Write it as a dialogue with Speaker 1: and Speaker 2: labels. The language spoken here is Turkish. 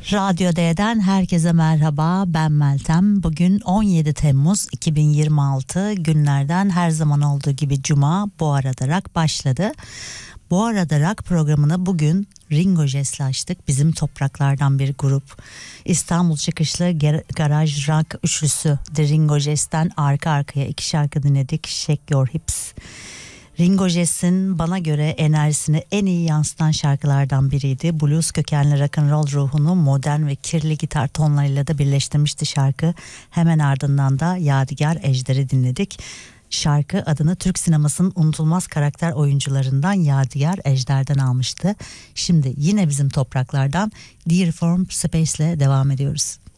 Speaker 1: Radyo D'den herkese merhaba, ben Meltem. Bugün 17 Temmuz 2026, günlerden her zaman olduğu gibi Cuma. Bu arada rock başladı. Bu arada rock programını bugün Ringo Jest'le açtık. Bizim topraklardan bir grup. İstanbul çıkışlı garaj rock üçlüsü The Ringo Jest'ten arka arkaya 2 şarkı dinledik. Shake Your Hips. Ringo Jest'in bana göre enerjisini en iyi yansıtan şarkılardan biriydi. Blues kökenli rock'n'roll ruhunu modern ve kirli gitar tonlarıyla da birleştirmişti şarkı. Hemen ardından da Yadigar Ejder'i dinledik. Şarkı adını Türk sinemasının unutulmaz karakter oyuncularından Yadigar Ejder'den almıştı. Şimdi yine bizim topraklardan Dear from Space'le devam ediyoruz.